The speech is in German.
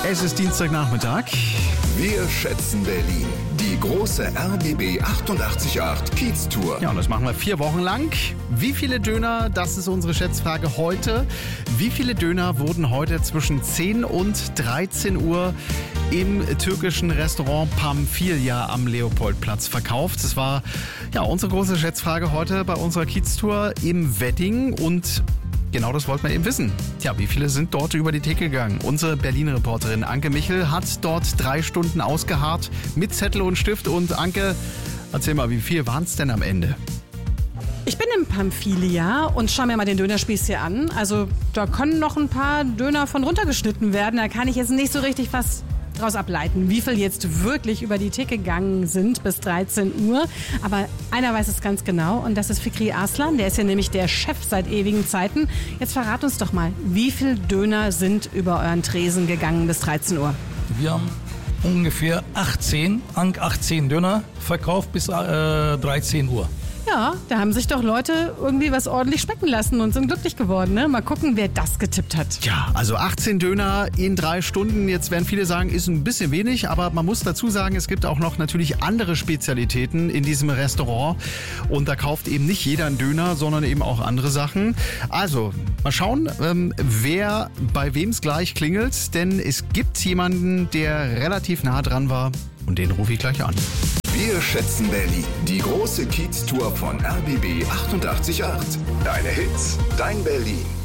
Es ist Dienstagnachmittag. Wir schätzen Berlin. Die große RBB 888 Kiez-Tour. Ja, und das machen wir 4 Wochen lang. Wie viele Döner, das ist unsere Schätzfrage heute. Wie viele Döner wurden heute zwischen 10 und 13 Uhr im türkischen Restaurant Pamphilia am Leopoldplatz verkauft? Das war ja unsere große Schätzfrage heute bei unserer Kiez-Tour im Wedding. Und genau das wollten wir eben wissen. Tja, wie viele sind dort über die Theke gegangen? Unsere Berlin-Reporterin Anke Michel hat dort 3 Stunden ausgeharrt mit Zettel und Stift. Und Anke, erzähl mal, wie viel waren es denn am Ende? Ich bin im Pamphilia und schau mir mal den Dönerspieß hier an. Also da können noch ein paar Döner von runtergeschnitten werden. Da kann ich jetzt nicht so richtig was draus ableiten, wie viel jetzt wirklich über die Theke gegangen sind bis 13 Uhr. Aber einer weiß es ganz genau und das ist Fikri Arslan. Der ist ja nämlich der Chef seit ewigen Zeiten. Jetzt verrat uns doch mal, wie viel Döner sind über euren Tresen gegangen bis 13 Uhr? Wir haben ungefähr 18 Döner verkauft bis 13 Uhr. Ja, da haben sich doch Leute irgendwie was ordentlich schmecken lassen und sind glücklich geworden. Ne? Mal gucken, wer das getippt hat. Ja, also 18 Döner in 3 Stunden. Jetzt werden viele sagen, ist ein bisschen wenig, aber man muss dazu sagen, es gibt auch noch natürlich andere Spezialitäten in diesem Restaurant. Und da kauft eben nicht jeder einen Döner, sondern eben auch andere Sachen. Also, mal schauen, wer bei wem es gleich klingelt. Denn es gibt jemanden, der relativ nah dran war. Und den rufe ich gleich an. Wir schätzen Berlin. Die große Kiez-Tour von RBB 888. Deine Hits, dein Berlin.